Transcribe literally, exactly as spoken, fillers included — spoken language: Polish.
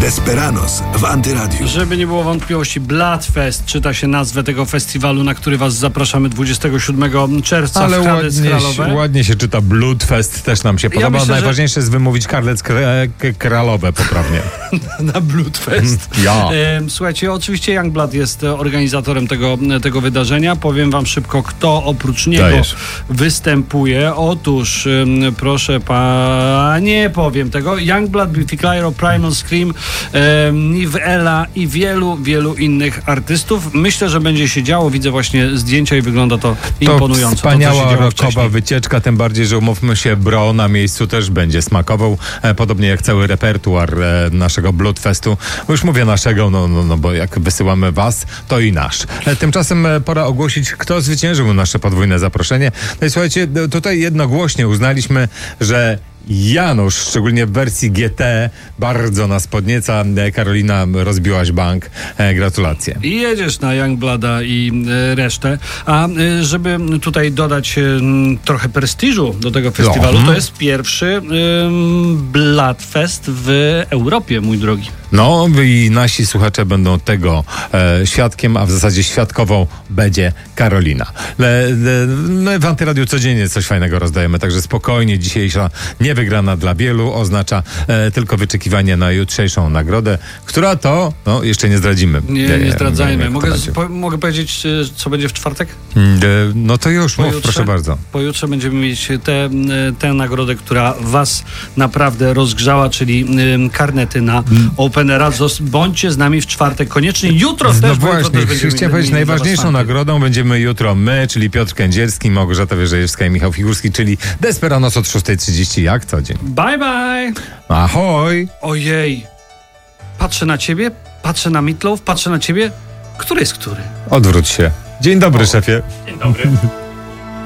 Desperados w Antyradiu. Żeby nie było wątpliwości, Bloodfest czyta się nazwę tego festiwalu, na który was zapraszamy dwudziestego siódmego czerwca. Ale w Hradec ładnie, Kralowe. ładnie się czyta Bloodfest, też nam się podoba. myślę, że- Najważniejsze jest wymówić Hradec Kralowe poprawnie. Na Bloodfest. Ja. E, Słuchajcie, oczywiście Youngblood jest e, organizatorem tego, tego wydarzenia. Powiem wam szybko, kto oprócz niego Dajesz. występuje. Otóż, em, proszę pa... nie powiem tego. Youngblood, Beauty Clyro, Primal Scream, em, Niv Ella i wielu, wielu innych artystów. Myślę, że będzie się działo. Widzę właśnie zdjęcia i wygląda to To imponująco. wspaniała to, co się działo rockowa wcześniej. wycieczka, tym bardziej, że umówmy się, Bro na miejscu też będzie smakował, e, podobnie jak cały repertuar e, naszego Bloodfestu. Bo już mówię naszego, no, no, no bo jak wysyłamy was, to i nasz. E, tymczasem e, pora ogłosić, kto zwyciężył nasze podwójne zaproszenie. No i słuchajcie, e, tutaj jednogłośnie uznaliśmy, że Janusz, szczególnie w wersji G T, bardzo nas podnieca. E, Karolina, rozbiłaś bank. E, gratulacje. I jedziesz na Youngblooda i e, resztę. A e, żeby tutaj dodać e, m, trochę prestiżu do tego festiwalu, No. to jest pierwszy e, Bloodfest w Europie, mój drogi. No i nasi słuchacze będą tego e, świadkiem, a w zasadzie świadkową będzie Karolina. Le, le, my w Antyradiu codziennie coś fajnego rozdajemy, także spokojnie, dzisiejsza niewygrana dla wielu oznacza e, tylko wyczekiwanie na jutrzejszą nagrodę, która to, no jeszcze nie zdradzimy. Nie, nie, nie zdradzajmy. jak to Mogę, będzie. po, mogę powiedzieć, e, co będzie w czwartek? Mm, e, No to już, mów, Pojutrze? proszę bardzo. Pojutrze będziemy mieć tę tę nagrodę, która was naprawdę rozgrzała, czyli y, karnety na Open Razos. Bądźcie z nami w czwartek koniecznie. Jutro też, No bo jutro właśnie, też będziemy chciałem powiedzieć, mieli dla was najważniejszą fanty. nagrodą będziemy jutro my, czyli Piotr Kędzierski, Małgorzata Wierzejewska i Michał Figurski, czyli Desperados od szósta trzydzieści jak co dzień. Bye, bye! Ahoj! Ojej, patrzę na ciebie, patrzę na Meatloaf, patrzę na ciebie. Który jest który? Odwróć się. Dzień dobry, szefie. Dzień dobry.